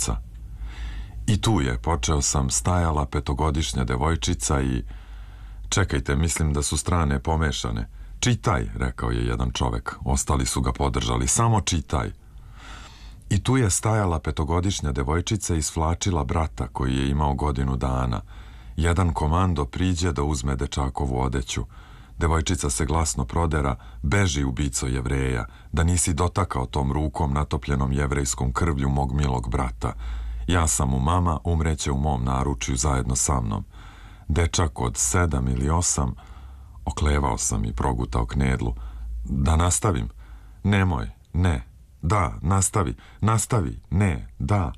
Štrbaca. I tu je, počeo sam, stajala 5-godišnja devojčica i... Čekajte, mislim da su strane pomešane. Čitaj, rekao je jedan čovek. Ostali su ga podržali. Samo čitaj. I tu je stajala 5-godišnja devojčica i isflačila brata koji je imao 1 godinu. Jedan komando priđe da uzme dečakovu odeću. Devojčica se glasno prodera, beži ubico Jevreja, da nisi dotakao tom rukom natopljenom jevrejskom krvlju mog milog brata. Ja sam mu mama, umreće u mom naručju zajedno sa mnom. Dečak od 7 ili 8, oklevao sam i progutao knedlu. Da nastavim? Nemoj, ne, da, nastavi, ne, da.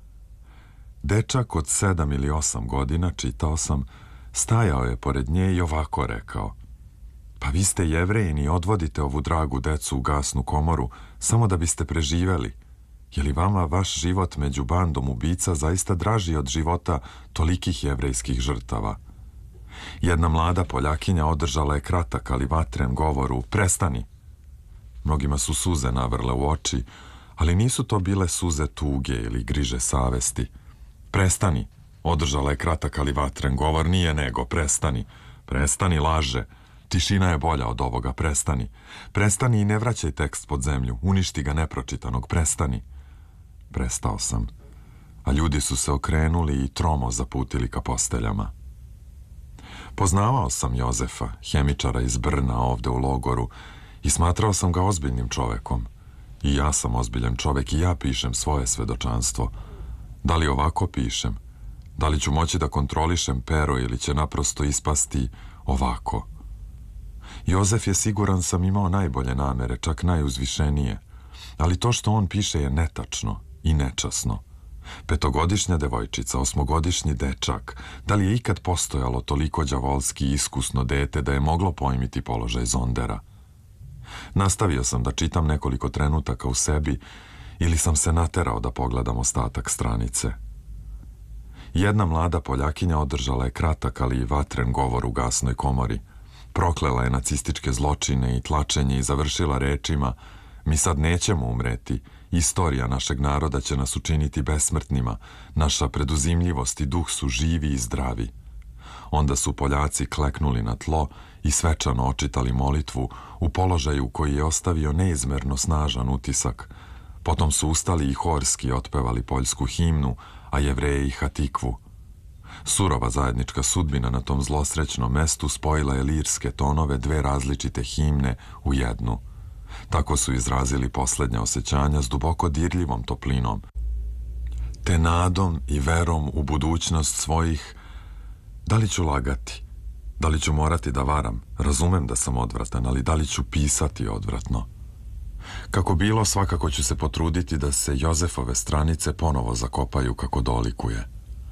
Dečak od 7 ili 8 godina, čitao sam, stajao je pored nje i ovako rekao: Pa vi ste Jevrejin i odvodite ovu dragu decu u gasnu komoru samo da biste preživeli. Je li vama vaš život među bandom ubica zaista draži od života tolikih jevrejskih žrtava? Jedna mlada Poljakinja održala je kratak, ali vatren govor u prestani. Mnogima su suze navrle u oči, ali nisu to bile suze tuge ili griže savesti. Prestani, održala je kratak, ali vatren govor, nije nego, prestani. Prestani, laže. Tišina je bolja od ovoga, prestani. Prestani i ne vraćaj tekst pod zemlju, uništi ga nepročitanog, prestani. Prestao sam, a ljudi su se okrenuli i tromo zaputili ka posteljama. Poznavao sam Jozefa, hemičara iz Brna ovde u logoru, i smatrao sam ga ozbiljnim čovekom. I ja sam ozbiljan čovek i ja pišem svoje svedočanstvo. Da li ovako pišem? Da li ću moći da kontrolišem pero ili će naprosto ispasti ovako? Jozef je, siguran sam, imao najbolje namere, čak najuzvišenije, ali to što on piše je netačno i nečasno. 5-godišnja devojčica, 8-godišnji dečak, da li je ikad postojalo toliko đavolski i iskusno dete da je moglo pojmiti položaj Zondera? Nastavio sam da čitam nekoliko trenutaka u sebi ili sam se naterao da pogledam ostatak stranice. Jedna mlada Poljakinja održala je kratak, ali i vatren govor u gasnoj komori. Proklela je nacističke zločine i tlačenje i završila rečima: Mi sad nećemo umreti, istorija našeg naroda će nas učiniti besmrtnima, naša preduzimljivost i duh su živi i zdravi. Onda su Poljaci kleknuli na tlo i svečano očitali molitvu u položaju koji je ostavio neizmerno snažan utisak. Potom su ustali i horski otpevali poljsku himnu, a Jevreji Hatikvu. Surova zajednička sudbina na tom zlosrećnom mestu spojila je lirske tonove 2 različite himne u jednu. Tako su izrazili poslednja osjećanja s duboko dirljivom toplinom, te nadom i verom u budućnost svojih. Da li ću lagati? Da li ću morati da varam? Razumem da sam odvratan, ali da li ću pisati odvratno? Kako bilo, svakako ću se potruditi da se Jozefove stranice ponovo zakopaju kako dolikuje.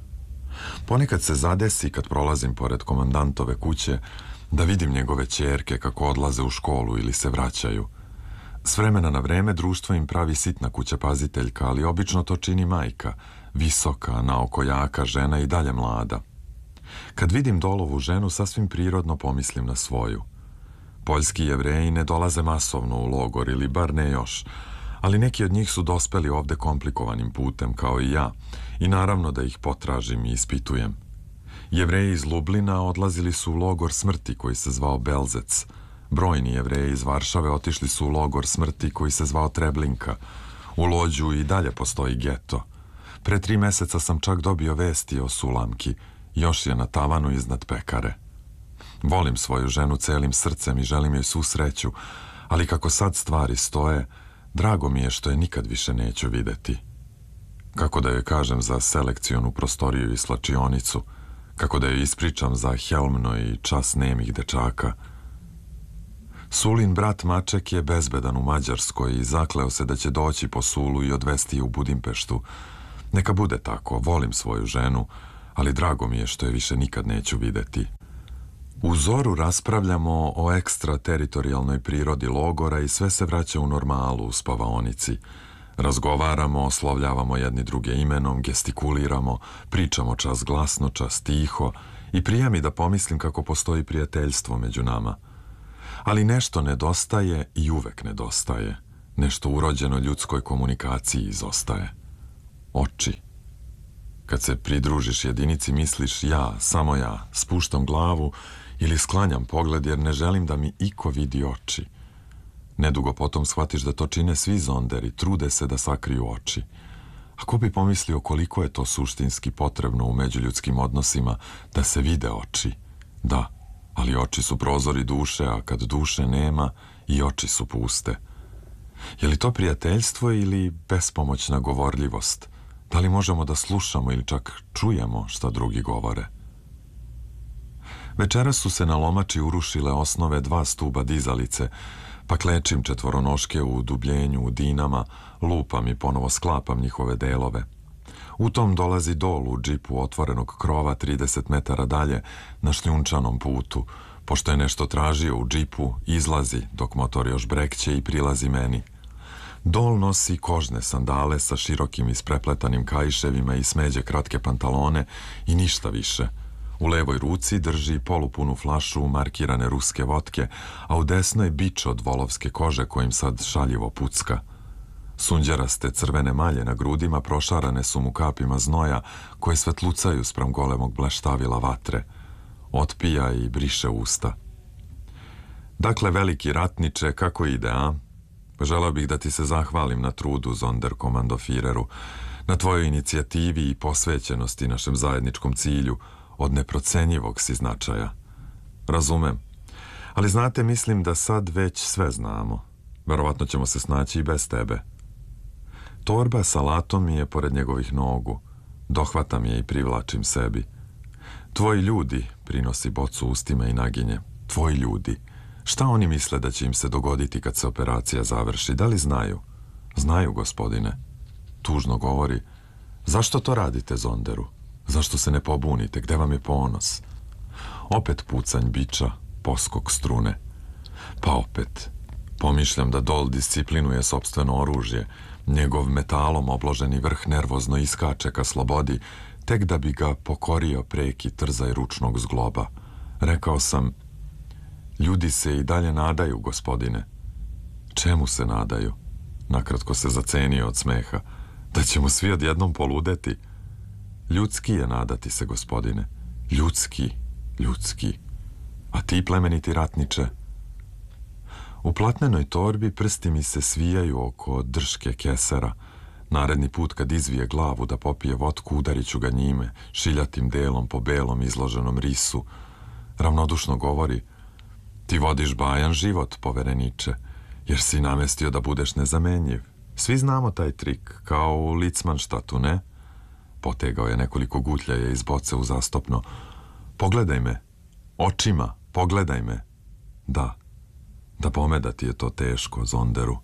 Ponekad se zadesi, kad prolazim pored komandantove kuće, da vidim njegove ćerke kako odlaze u školu ili se vraćaju. S vremena na vreme društvo im pravi sitna kuća paziteljka, ali obično to čini majka, visoka, naoko jaka žena i dalje mlada. Kad vidim Dolovu ženu, sasvim prirodno pomislim na svoju. Poljski Jevreji ne dolaze masovno u logor, ili bar ne još, ali neki od njih su dospeli ovde komplikovanim putem, kao i ja, i naravno da ih potražim i ispitujem. Jevreji iz Lublina odlazili su u logor smrti koji se zvao Belzec. Brojni Jevreji iz Varšave otišli su u logor smrti koji se zvao Treblinka. U Lođu i dalje postoji geto. Pre 3 meseca sam čak dobio vesti o Sulamki. Još je na tavanu iznad pekare. Volim svoju ženu celim srcem i želim joj svu sreću, ali kako sad stvari stoje, drago mi je što je nikad više neću videti. Kako da joj kažem za selekcionu prostoriju i slačionicu, kako da joj ispričam za Helmno i čas nemih dečaka. Sulin brat Maček je bezbedan u Mađarskoj i zakleo se da će doći po Sulu i odvesti je u Budimpeštu. Neka bude tako, volim svoju ženu, ali drago mi je što je više nikad neću videti. U zoru raspravljamo o ekstrateritorijalnoj prirodi logora i sve se vraća u normalu u spavaonici. Razgovaramo, oslovljavamo jedni druge imenom, gestikuliramo, pričamo čas glasno, čas tiho i prija mi da pomislim kako postoji prijateljstvo među nama. Ali nešto nedostaje i uvek nedostaje. Nešto urođeno ljudskoj komunikaciji izostaje. Oči. Kad se pridružiš jedinici misliš ja, samo ja, spuštam glavu ili sklanjam pogled jer ne želim da mi iko vidi oči. Nedugo potom shvatiš da to čine svi zonderi, trude se da sakriju oči. A ko bi pomislio koliko je to suštinski potrebno u međuljudskim odnosima da se vide oči? Da, ali oči su prozori duše, a kad duše nema, i oči su puste. Je li to prijateljstvo ili bespomoćna govorljivost? Da li možemo da slušamo ili čak čujemo šta drugi govore? Večeras su se na lomači urušile osnove 2 stuba dizalice, pa klečim četvoronoške u udubljenju u dinama, lupam i ponovo sklapam njihove delove. U tom dolazi dol u džipu otvorenog krova 30 metara dalje na šljunčanom putu. Pošto je nešto tražio u džipu, izlazi dok motor još brekće i prilazi meni. Dol nosi kožne sandale sa širokim isprepletanim kaiševima i smeđe kratke pantalone i ništa više. U levoj ruci drži polupunu flašu markirane ruske vodke, a u desnoj bič od volovske kože kojim sad šaljivo pucka. Sunđeraste crvene malje na grudima prošarane su mu kapima znoja koje svetlucaju spram golemog bleštavila vatre. Otpija i briše usta. Dakle, veliki ratniče, kako ide, a? Želeo bih da ti se zahvalim na trudu, Sonderkommandofireru, na tvojoj inicijativi i posvećenosti našem zajedničkom cilju, od neprocenjivog si značaja. Razumem. Ali znate, mislim da sad već sve znamo. Verovatno ćemo se snaći i bez tebe. Torba sa latom mi je pored njegovih nogu. Dohvatam je i privlačim sebi. Tvoji ljudi, prinosi bocu ustima i naginje. Tvoji ljudi. Šta oni misle da će im se dogoditi kad se operacija završi? Da li znaju? Znaju, gospodine. Tužno govori. Zašto to radite, Zonderu? Zašto se ne pobunite? Gde vam je ponos? Opet pucanj biča, poskok strune. Pa opet. Pomišljam da Dol disciplinuje sopstveno oružje. Njegov metalom obloženi vrh nervozno iskače ka slobodi, tek da bi ga pokorio preki trzaj ručnog zgloba. Rekao sam, ljudi se i dalje nadaju, gospodine. Čemu se nadaju? Nakratko se zacenio od smeha. Da ćemo svi odjednom poludeti. Ljudski je nadati se, gospodine. Ljudski, ljudski. A ti, plemeniti ratniče? U platnenoj torbi prsti mi se svijaju oko drške kesera. Naredni put kad izvije glavu da popije vodku, udarit ću ga njime, šiljatim delom po belom izloženom risu. Ravnodušno govori, ti vodiš bajan život, povereniče, jer si namestio da budeš nezamenjiv. Svi znamo taj trik, kao u Licmanštatu, ne? Potegao je nekoliko gutljaja iz boce uzastopno. Pogledaj me, očima, pogledaj me. Da, da bome da ti je to teško, Zonderu.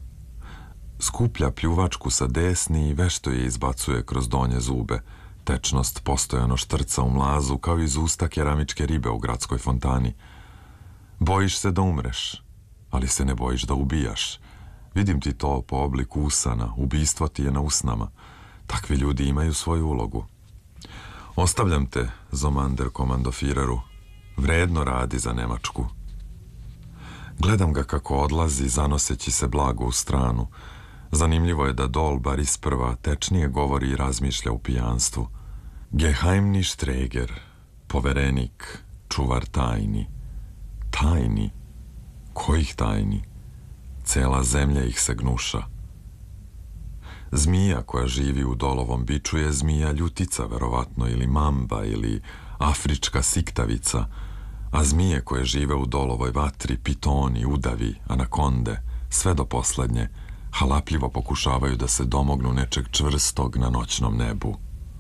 Skuplja pljuvačku sa desni i vešto je izbacuje kroz donje zube. Tečnost postojano štrca u mlazu kao iz usta keramičke ribe u gradskoj fontani. Bojiš se da umreš, ali se ne bojiš da ubijaš. Vidim ti to po obliku usana, ubistvo ti je na usnama. Takvi ljudi imaju svoju ulogu. Ostavljam te, Sonderkommandofireru. Vredno radi za Nemačku. Gledam ga kako odlazi, zanoseći se blago u stranu. Zanimljivo je da Dol bar isprva tečnije govori i razmišlja u pijanstvu. Geheimnischträger, poverenik, čuvar tajni. Tajni? Kojih tajni? Cela zemlja ih se gnuša. Zmija koja živi u Dolovom biču je zmija ljutica, verovatno, ili mamba, ili afrička siktavica, a zmije koje žive u Dolovoj vatri, pitoni, udavi, anakonde, sve do poslednje, halapljivo pokušavaju da se domognu nečeg čvrstog na noćnom nebu.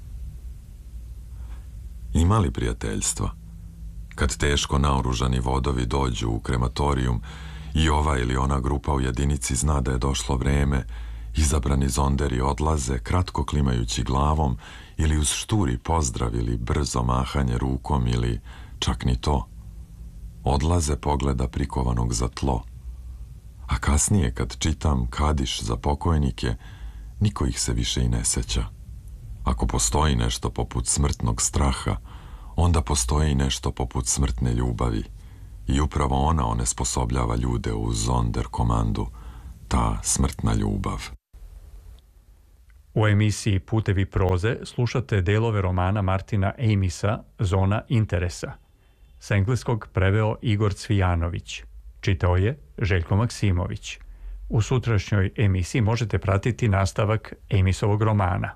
Ima li prijateljstva? Kad teško naoružani vodovi dođu u krematorijum i ova ili ona grupa u jedinici zna da je došlo vreme, izabrani zonderi odlaze, kratko klimajući glavom ili uz šturi pozdrav ili brzo mahanje rukom ili čak ni to. Odlaze pogleda prikovanog za tlo. A kasnije kad čitam kadiš za pokojnike, niko ih se više i ne seća. Ako postoji nešto poput smrtnog straha, onda postoji nešto poput smrtne ljubavi. I upravo ona onesposobljava ljude u Sonderkommandu, ta smrtna ljubav. U emisiji Putevi proze slušate delove romana Martina Amisa Zona interesa. S engleskog preveo Igor Cvijanović. Čitao je Željko Maksimović. U sutrašnjoj emisiji možete pratiti nastavak Amisovog romana.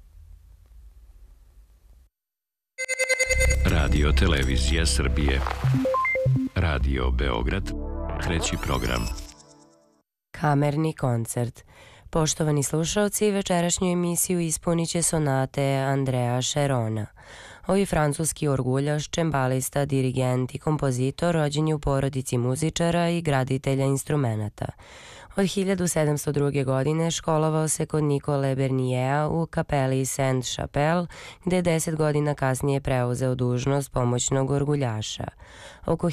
Radio Televizija Srbije. Radio Beograd. Treći program. Kamerni koncert. Poštovani slušalci, večerašnju emisiju ispunit će sonate Andrea Šerona. Ovi francuski orguljaš, čembalista, dirigent i kompozitor rođen je u porodici muzičara i graditelja instrumenata. Od 1702. godine školovao se kod Nikole Bernijea u kapeli Saint-Chapelle, gde je 10 godina kasnije preuzeo dužnost pomoćnog orguljaša. Oko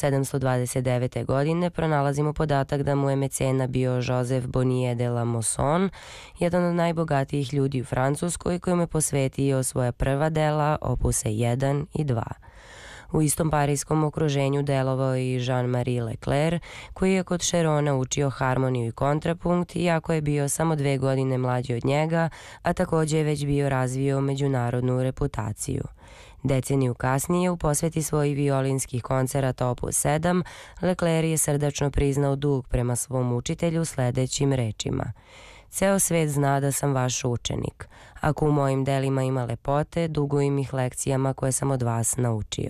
1729. godine pronalazimo podatak da mu je mecena bio Joseph Bonnier de la Mosson, jedan od najbogatijih ljudi u Francuskoj, kojom je posvetio svoja prva dela, opuse 1 i 2. U istom parijskom okruženju delovao i Jean-Marie Leclerc, koji je kod Šerona učio harmoniju i kontrapunkt, iako je bio samo 2 godine mlađi od njega, a također je već bio razvio međunarodnu reputaciju. Deceniju kasnije, u posveti svojih violinskih koncerata opus 7, Leclerc je srdačno priznao dug prema svom učitelju sledećim rečima: "Ceo svet zna da sam vaš učenik. Ako u mojim delima ima lepote, dugujem ih lekcijama koje sam od vas naučio."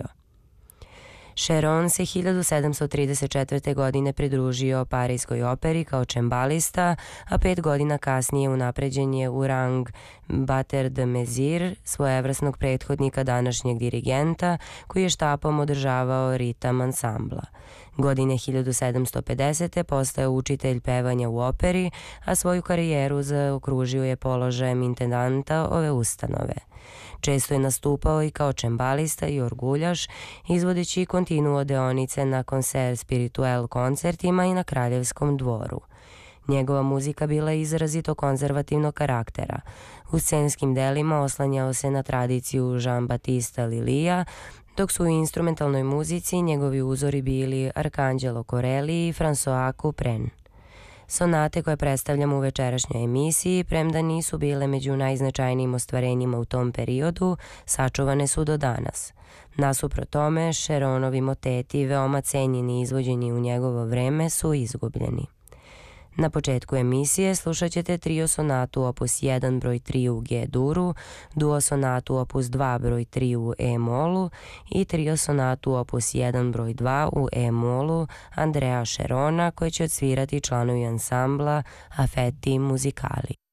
Šeron se 1734. godine pridružio Parijskoj operi kao čembalista, a 5 godina kasnije unapređen je u rang Batteur de Mesure, svojevrsnog prethodnika današnjeg dirigenta, koji je štapom održavao ritam ansambla. Godine 1750. postao učitelj pevanja u operi, a svoju karijeru zaokružio je položajem intendanta ove ustanove. Često je nastupao i kao čembalista i orguljaš, izvodeći kontinuo deonice na Concert Spirituel koncertima i na Kraljevskom dvoru. Njegova muzika bila je izrazito konzervativnog karaktera. U scenskim delima oslanjao se na tradiciju Jean-Baptista Lilija, dok su u instrumentalnoj muzici njegovi uzori bili Arcangelo Corelli i François Couperin. Sonate koje predstavljamo u večerašnjoj emisiji, premda nisu bile među najznačajnijim ostvarenjima u tom periodu, sačuvane su do danas. Nasuprot tome, Šeronovi moteti, veoma cenjeni i izvođeni u njegovo vreme, su izgubljeni. Na početku emisije slušat ćete trio sonatu opus 1 broj 3 u G-duru, duo sonatu opus 2 broj 3 u E-molu i trio sonatu opus 1 broj 2 u E-molu Andrea Šerona, koje će odsvirati članovi ansambla Affetti Musicali.